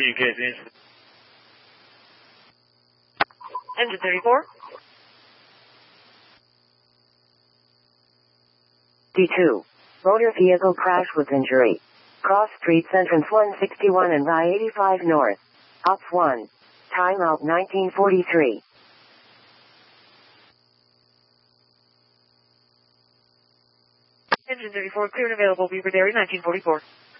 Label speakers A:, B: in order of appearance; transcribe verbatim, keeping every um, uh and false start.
A: U K C.
B: Engine thirty-four.
C: D two. Motor vehicle crash with injury. Cross streets entrance one sixty-one and I eighty-five north. Ops one. Timeout nineteen forty-three.
B: Engine thirty-four cleared available Beaver Dairy nineteen forty-four.